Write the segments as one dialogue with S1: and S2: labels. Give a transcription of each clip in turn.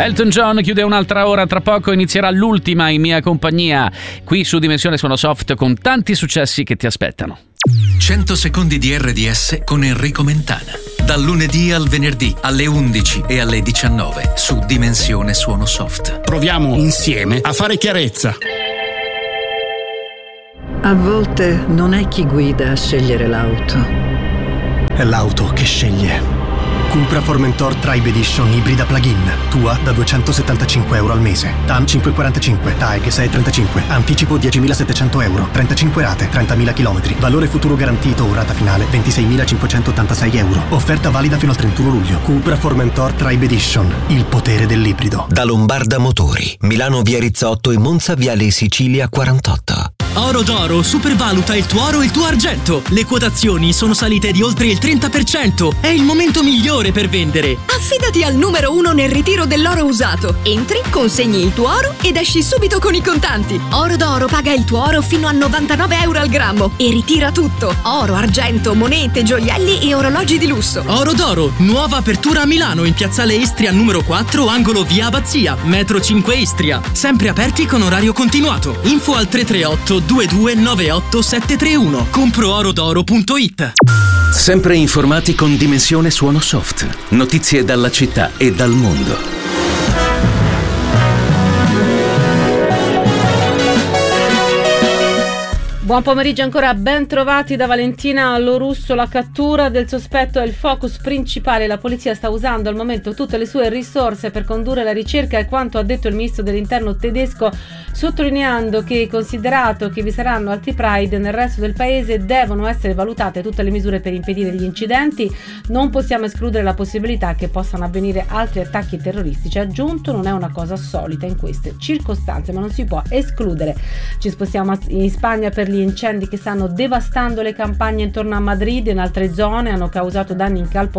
S1: Elton John chiude un'altra ora, tra poco inizierà l'ultima in mia compagnia, qui su Dimensione Suono Soft, con tanti successi che ti aspettano.
S2: 100 secondi di RDS con Enrico Mentana. Dal lunedì al venerdì alle 11 e alle 19 su Dimensione Suono Soft.
S3: Proviamo insieme a fare chiarezza.
S4: A volte non è chi guida a scegliere l'auto.
S5: È l'auto che sceglie. Cupra Formentor Tribe Edition ibrida plug-in. Tua da €275 al mese. TAN 545, TAEG 635. Anticipo 10.700 euro. 35 rate, 30.000 km. Valore futuro garantito o rata finale 26.586 euro. Offerta valida fino al 31 luglio. Cupra Formentor Tribe Edition. Il potere dell'ibrido.
S6: Da Lombarda Motori. Milano via Rizzotto e Monza viale Sicilia 48.
S7: Oro d'Oro supervaluta il tuo oro e il tuo argento. Le quotazioni sono salite di oltre il 30%. È il momento migliore per vendere.
S8: Affidati al numero 1 nel ritiro dell'oro usato. Entri, consegni il tuo oro ed esci subito con i contanti. Oro d'Oro paga il tuo oro fino a 99 euro al grammo e ritira tutto. Oro, argento, monete, gioielli e orologi di lusso.
S7: Oro d'Oro, nuova apertura a Milano in piazzale Istria numero 4, angolo via Abbazia, metro 5 Istria. Sempre aperti con orario continuato. Info al 338 2298 731. Compro-orodoro.it.
S2: Sempre informati con Dimensione Suono Soft. Notizie dalla città e dal mondo.
S9: Buon pomeriggio ancora, ben trovati da Valentina Lorusso. La cattura del sospetto è il focus principale. La polizia sta usando al momento tutte le sue risorse per condurre la ricerca, e quanto ha detto il ministro dell'interno tedesco, sottolineando che, considerato che vi saranno altri Pride nel resto del paese, devono essere valutate tutte le misure per impedire gli incidenti. Non possiamo escludere la possibilità che possano avvenire altri attacchi terroristici. Aggiunto, non è una cosa solita in queste circostanze, ma non si può escludere. Ci spostiamo in Spagna per gli incendi che stanno devastando le campagne intorno a Madrid e in altre zone. Hanno causato danni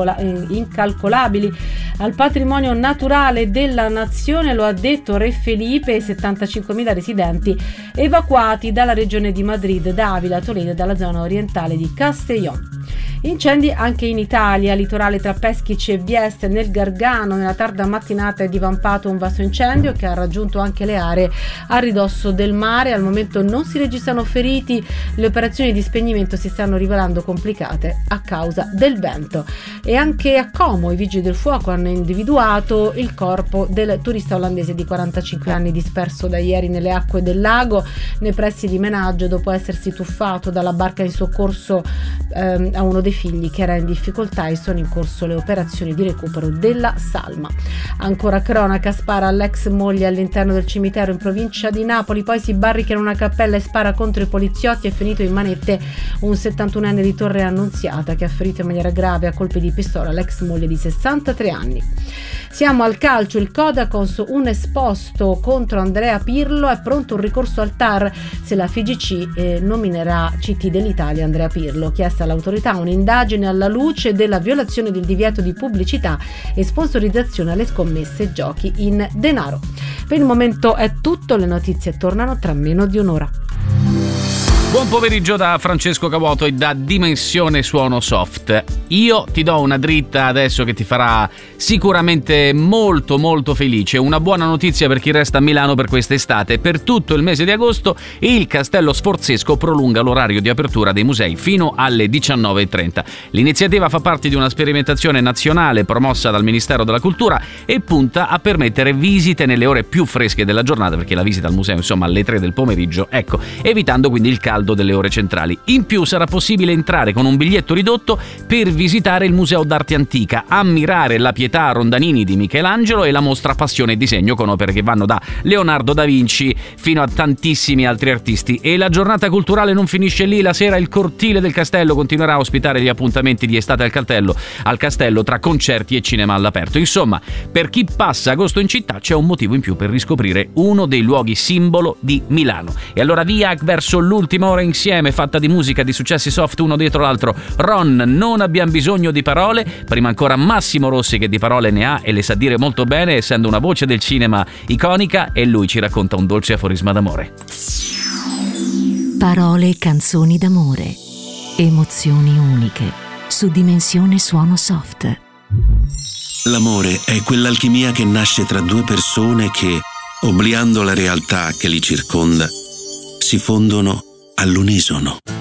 S9: incalcolabili al patrimonio naturale della nazione, lo ha detto Re Felipe. 75.000 residenti evacuati dalla regione di Madrid, da Ávila, Toledo e dalla zona orientale di Castellón. Incendi anche in Italia, litorale tra Peschici e Vieste, nel Gargano. Nella tarda mattinata è divampato un vasto incendio che ha raggiunto anche le aree a ridosso del mare. Al momento non si registrano feriti, le operazioni di spegnimento si stanno rivelando complicate a causa del vento. E anche a Como i vigili del fuoco hanno individuato il corpo del turista olandese di 45 anni disperso da ieri nelle acque del lago nei pressi di Menaggio, dopo essersi tuffato dalla barca in soccorso a uno dei figli che era in difficoltà, e sono in corso le operazioni di recupero della salma. Ancora cronaca, spara all'ex moglie all'interno del cimitero in provincia di Napoli, poi si barrica in una cappella e spara contro i poliziotti. È finito in manette un 71enne di Torre Annunziata che ha ferito in maniera grave a colpi di pistola l'ex moglie di 63 anni. Siamo al calcio, il Codacons un esposto contro Andrea Pirlo, è pronto un ricorso al TAR se la FIGC nominerà CT dell'Italia Andrea Pirlo. Chiesta all'autorità un'indagine alla luce della violazione del divieto di pubblicità e sponsorizzazione alle scommesse e giochi in denaro. Per il momento è tutto, le notizie tornano tra meno di un'ora.
S1: Buon pomeriggio da Francesco Cavuoto e da Dimensione Suono Soft. Io ti do una dritta adesso che ti farà sicuramente molto molto felice. Una buona notizia per chi resta a Milano per quest'estate. Per tutto il mese di agosto il Castello Sforzesco prolunga l'orario di apertura dei musei fino alle 19:30. L'iniziativa fa parte di una sperimentazione nazionale promossa dal Ministero della Cultura e punta a permettere visite nelle ore più fresche della giornata, perché la visita al museo insomma alle 3 del pomeriggio, ecco, evitando quindi il caldo delle ore centrali. In più sarà possibile entrare con un biglietto ridotto per visitare il Museo d'Arte Antica, ammirare la Pietà Rondanini di Michelangelo e la mostra Passione e Disegno, con opere che vanno da Leonardo da Vinci fino a tantissimi altri artisti. E la giornata culturale non finisce lì. La sera il cortile del castello continuerà a ospitare gli appuntamenti di estate al castello tra concerti e cinema all'aperto. Insomma, per chi passa agosto in città c'è un motivo in più per riscoprire uno dei luoghi simbolo di Milano. E allora via verso l'ultima ora insieme, fatta di musica, di successi soft uno dietro l'altro. Ron, non abbiamo bisogno di parole. Prima ancora Massimo Rossi, che di parole ne ha e le sa dire molto bene, essendo una voce del cinema iconica, e lui ci racconta un dolce aforisma d'amore.
S10: Parole e canzoni d'amore, emozioni uniche, su Dimensione Suono Soft.
S11: L'amore è quell'alchimia che nasce tra due persone che, obliando la realtà che li circonda, si fondono all'unisono.